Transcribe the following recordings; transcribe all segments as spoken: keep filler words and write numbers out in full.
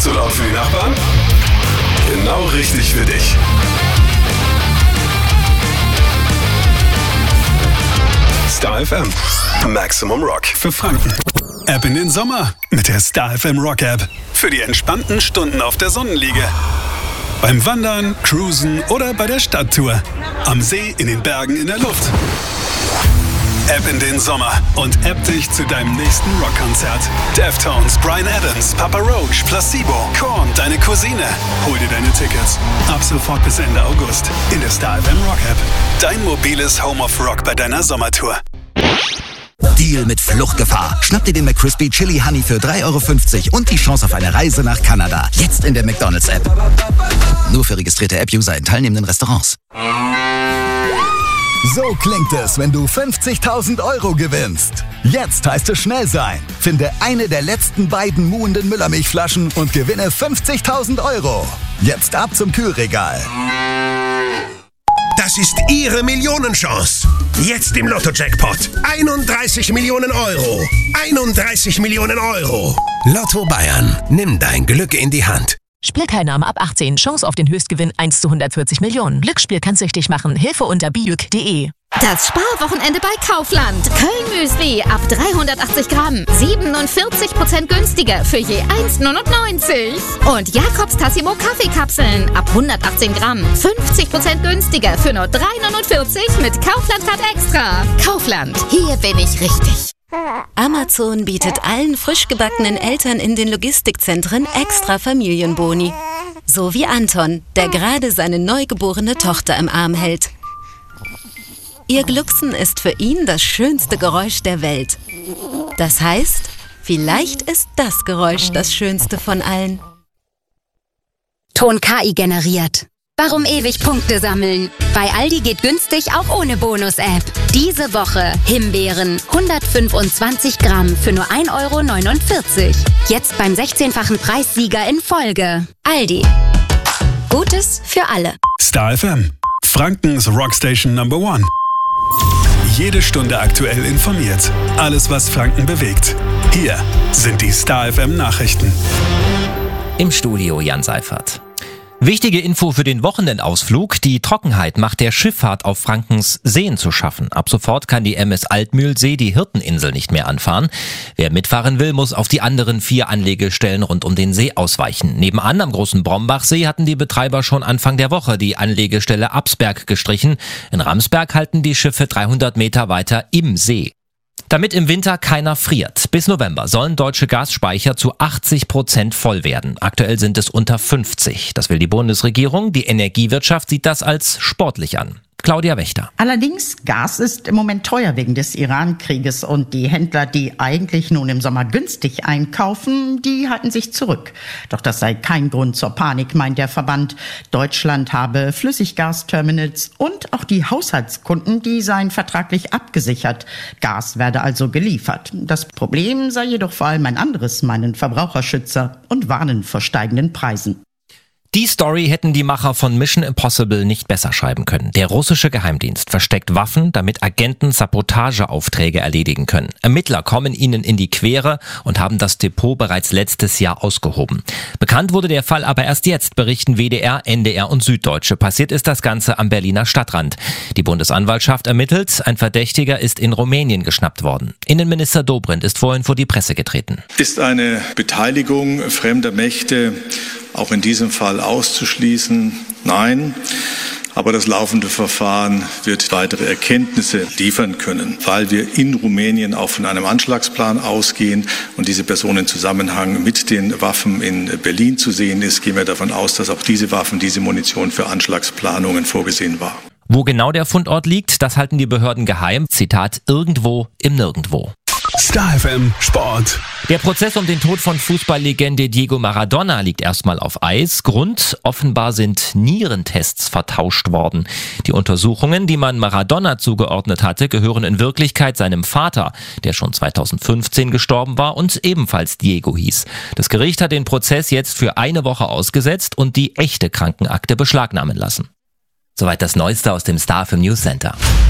Zu laut für die Nachbarn? Genau richtig für dich. Star F M. Maximum Rock für Franken. Ab in den Sommer mit der Star F M Rock App. Für die entspannten Stunden auf der Sonnenliege. Beim Wandern, Cruisen oder bei der Stadttour. Am See, in den Bergen, in der Luft. App in den Sommer und app dich zu deinem nächsten Rockkonzert. Deftones, Bryan Adams, Papa Roach, Placebo, Korn, deine Cousine. Hol dir deine Tickets. Ab sofort bis Ende August in der Star F M Rock App. Dein mobiles Home of Rock bei deiner Sommertour. Deal mit Fluchtgefahr. Schnapp dir den McCrispy Chili Honey für drei Euro fünfzig und die Chance auf eine Reise nach Kanada. Jetzt in der McDonald's-App. Nur für registrierte App-User in teilnehmenden Restaurants. So klingt es, wenn du fünfzigtausend Euro gewinnst. Jetzt heißt es schnell sein. Finde eine der letzten beiden muhenden Müllermilchflaschen und gewinne fünfzigtausend Euro. Jetzt ab zum Kühlregal. Das ist Ihre Millionenchance. Jetzt im Lotto-Jackpot. einunddreißig Millionen Euro. einunddreißig Millionen Euro. Lotto Bayern. Nimm dein Glück in die Hand. Spielteilnahme ab achtzehn. Chance auf den Höchstgewinn eins zu hundertvierzig Millionen. Glücksspiel kann süchtig machen. Hilfe unter bijuk punkt de. Das Sparwochenende bei Kaufland. Köln-Müsli ab dreihundertachtzig Gramm. siebenundvierzig Prozent günstiger für je eins Komma neunundneunzig. Und Jakobs Tassimo Kaffeekapseln ab hundertachtzehn Gramm. fünfzig Prozent günstiger für nur drei Komma neunundvierzig mit Kaufland-Card extra. Kaufland. Hier bin ich richtig. Amazon bietet allen frisch gebackenen Eltern in den Logistikzentren extra Familienboni. So wie Anton, der gerade seine neugeborene Tochter im Arm hält. Ihr Glucksen ist für ihn das schönste Geräusch der Welt. Das heißt, vielleicht ist das Geräusch das schönste von allen. Ton K I generiert. Warum ewig Punkte sammeln? Bei Aldi geht günstig auch ohne Bonus-App. Diese Woche Himbeeren hundertfünfundzwanzig Gramm für nur ein Euro neunundvierzig. Jetzt beim sechzehnfachen Preissieger in Folge. Aldi. Gutes für alle. Star F M. Frankens Rockstation Number One. Jede Stunde aktuell informiert. Alles, was Franken bewegt. Hier sind die Star F M Nachrichten. Im Studio Jan Seifert. Wichtige Info für den Wochenendausflug. Die Trockenheit macht der Schifffahrt auf Frankens Seen zu schaffen. Ab sofort kann die M S Altmühlsee die Hirteninsel nicht mehr anfahren. Wer mitfahren will, muss auf die anderen vier Anlegestellen rund um den See ausweichen. Nebenan am großen Brombachsee hatten die Betreiber schon Anfang der Woche die Anlegestelle Absberg gestrichen. In Ramsberg halten die Schiffe dreihundert Meter weiter im See. Damit im Winter keiner friert. Bis November sollen deutsche Gasspeicher zu achtzig Prozent voll werden. Aktuell sind es unter fünfzig. Das will die Bundesregierung. Die Energiewirtschaft sieht das als sportlich an. Claudia Wächter. Allerdings, Gas ist im Moment teuer wegen des Iran-Krieges und die Händler, die eigentlich nun im Sommer günstig einkaufen, die halten sich zurück. Doch das sei kein Grund zur Panik, meint der Verband. Deutschland habe Flüssiggasterminals und auch die Haushaltskunden, die seien vertraglich abgesichert. Gas werde also geliefert. Das Problem sei jedoch vor allem ein anderes, meinen Verbraucherschützer und warnen vor steigenden Preisen. Die Story hätten die Macher von Mission Impossible nicht besser schreiben können. Der russische Geheimdienst versteckt Waffen, damit Agenten Sabotageaufträge erledigen können. Ermittler kommen ihnen in die Quere und haben das Depot bereits letztes Jahr ausgehoben. Bekannt wurde der Fall aber erst jetzt, berichten W D R, N D R und Süddeutsche. Passiert ist das Ganze am Berliner Stadtrand. Die Bundesanwaltschaft ermittelt, ein Verdächtiger ist in Rumänien geschnappt worden. Innenminister Dobrindt ist vorhin vor die Presse getreten. Ist eine Beteiligung fremder Mächte auch in diesem Fall auszuschließen? Nein. Aber das laufende Verfahren wird weitere Erkenntnisse liefern können, weil wir in Rumänien auch von einem Anschlagsplan ausgehen und diese Person in Zusammenhang mit den Waffen in Berlin zu sehen ist, gehen wir davon aus, dass auch diese Waffen, diese Munition für Anschlagsplanungen vorgesehen war. Wo genau der Fundort liegt, das halten die Behörden geheim. Zitat, irgendwo im Nirgendwo. Star F M Sport. Der Prozess um den Tod von Fußballlegende Diego Maradona liegt erstmal auf Eis. Grund: offenbar sind Nierentests vertauscht worden. Die Untersuchungen, die man Maradona zugeordnet hatte, gehören in Wirklichkeit seinem Vater, der schon zweitausendfünfzehn gestorben war und ebenfalls Diego hieß. Das Gericht hat den Prozess jetzt für eine Woche ausgesetzt und die echte Krankenakte beschlagnahmen lassen. Soweit das Neueste aus dem Star F M News Center.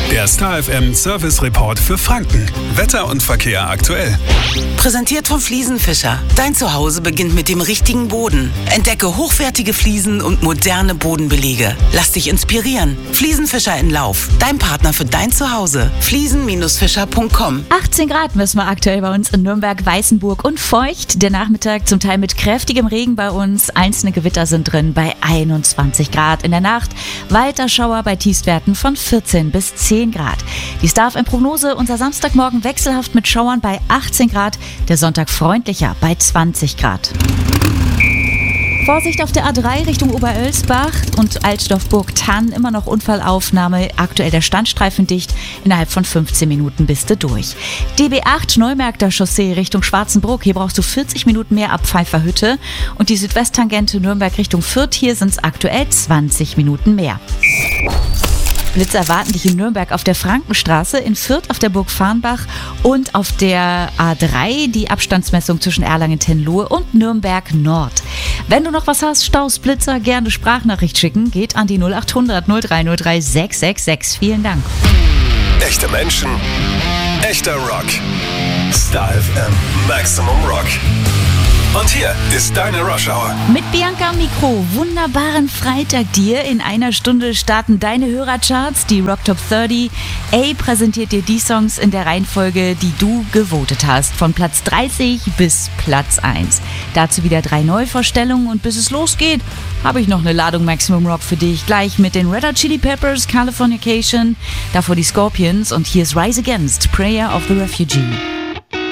Der Star F M Service Report für Franken. Wetter und Verkehr aktuell. Präsentiert von Fliesenfischer. Dein Zuhause beginnt mit dem richtigen Boden. Entdecke hochwertige Fliesen und moderne Bodenbelege. Lass dich inspirieren. Fliesenfischer in Lauf. Dein Partner für dein Zuhause. fliesen Fischer punkt com. achtzehn Grad messen wir aktuell bei uns in Nürnberg, Weißenburg und feucht. Der Nachmittag zum Teil mit kräftigem Regen bei uns. Einzelne Gewitter sind drin bei einundzwanzig Grad. In der Nacht weiter Schauer bei Tiefstwerten von vierzehn bis zehn Grad. Die Star F M-Prognose: unser Samstagmorgen wechselhaft mit Schauern bei achtzehn Grad. Der Sonntag freundlicher bei zwanzig Grad. Vorsicht auf der A drei Richtung Oberölsbach und Altdorf-Burgthann, immer noch Unfallaufnahme, aktuell der Standstreifen dicht, innerhalb von fünfzehn Minuten bist du durch. D B acht Neumärkter Chaussee Richtung Schwarzenbruck, hier brauchst du vierzig Minuten mehr ab Pfeifferhütte und die Südwesttangente Nürnberg Richtung Fürth, hier sind es aktuell zwanzig Minuten mehr. Blitze erwarten dich in Nürnberg auf der Frankenstraße, in Fürth auf der Burg Farnbach und auf der A drei die Abstandsmessung zwischen Erlangen-Tenlohe und Nürnberg Nord. Wenn du noch was hast, Staus, Blitzer, gerne Sprachnachricht schicken, geht an die null acht hundert null drei null drei sechs sechs sechs. Vielen Dank. Echte Menschen, echter Rock. Star F M Maximum Rock. Und hier ist deine Rush Hour. Mit Bianca am Mikro, wunderbaren Freitag dir. In einer Stunde starten deine Hörercharts, die Rock Top dreißig. A präsentiert dir die Songs in der Reihenfolge, die du gewotet hast. Von Platz dreißig bis Platz eins. Dazu wieder drei Neuvorstellungen und bis es losgeht, habe ich noch eine Ladung Maximum Rock für dich. Gleich mit den Red Hot Chili Peppers, Californication, davor die Scorpions und hier ist Rise Against, Prayer of the Refugee.